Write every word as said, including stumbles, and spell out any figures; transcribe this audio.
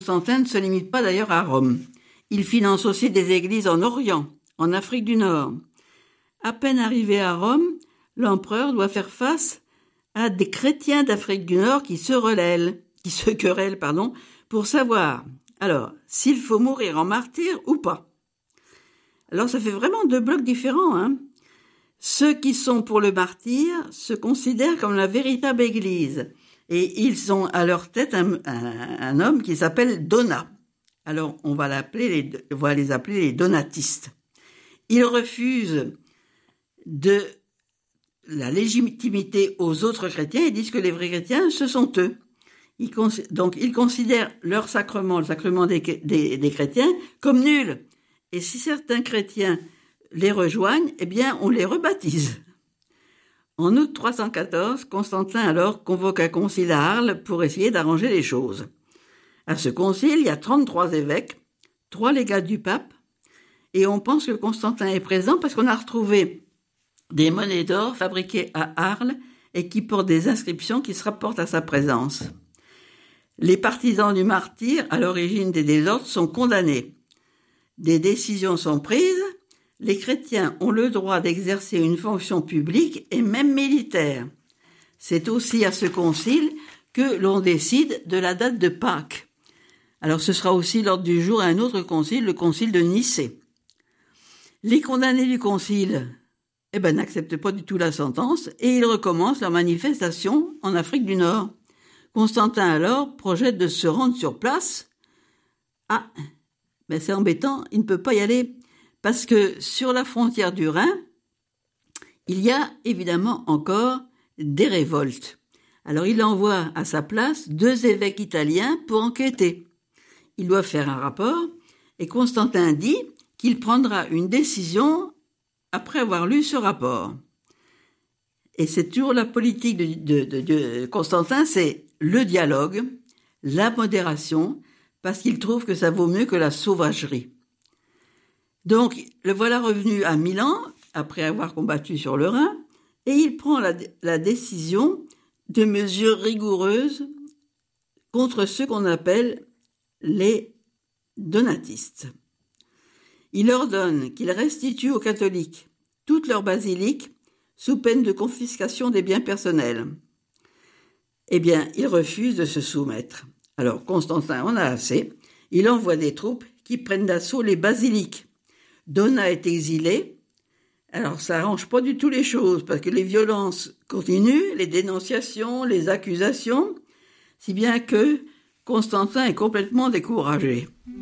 Constantin ne se limite pas d'ailleurs à Rome. Il finance aussi des églises en Orient, en Afrique du Nord. À peine arrivé à Rome, l'empereur doit faire face à des chrétiens d'Afrique du Nord qui se relèlent, qui se querellent, pardon, pour savoir, alors, s'il faut mourir en martyr ou pas. Alors, ça fait vraiment deux blocs différents, hein. Ceux qui sont pour le martyr se considèrent comme la véritable Église. Et ils ont à leur tête un, un, un homme qui s'appelle Donat. Alors, on va, l'appeler les, on va les appeler les donatistes. Ils refusent de la légitimité aux autres chrétiens et disent que les vrais chrétiens, ce sont eux. Ils, donc, ils considèrent leur sacrement, le sacrement des, des, des chrétiens, comme nul. Et si certains chrétiens les rejoignent, eh bien, on les rebaptise. En août trois cent quatorze, Constantin alors convoque un concile à Arles pour essayer d'arranger les choses. À ce concile, il y a trente-trois évêques, trois légats du pape, et on pense que Constantin est présent parce qu'on a retrouvé des monnaies d'or fabriquées à Arles et qui portent des inscriptions qui se rapportent à sa présence. Les partisans du martyr, à l'origine des désordres, sont condamnés. Des décisions sont prises. Les chrétiens ont le droit d'exercer une fonction publique et même militaire. C'est aussi à ce concile que l'on décide de la date de Pâques. Alors ce sera aussi l'ordre du jour à un autre concile, le concile de Nicée. Les condamnés du concile eh ben, n'acceptent pas du tout la sentence et ils recommencent leur manifestation en Afrique du Nord. Constantin alors projette de se rendre sur place. Ah, ben c'est embêtant, il ne peut pas y aller. Parce que sur la frontière du Rhin, il y a évidemment encore des révoltes. Alors il envoie à sa place deux évêques italiens pour enquêter. Il doit faire un rapport et Constantin dit qu'il prendra une décision après avoir lu ce rapport. Et c'est toujours la politique de, de, de, de Constantin, c'est le dialogue, la modération, parce qu'il trouve que ça vaut mieux que la sauvagerie. Donc, le voilà revenu à Milan, après avoir combattu sur le Rhin, et il prend la, la décision de mesures rigoureuses contre ceux qu'on appelle les donatistes. Il ordonne qu'ils restituent aux catholiques toutes leurs basiliques sous peine de confiscation des biens personnels. Eh bien, ils refusent de se soumettre. Alors, Constantin en a assez. Il envoie des troupes qui prennent d'assaut les basiliques. Donat est exilé. Alors, ça arrange pas du tout les choses, parce que les violences continuent, les dénonciations, les accusations, si bien que Constantin est complètement découragé.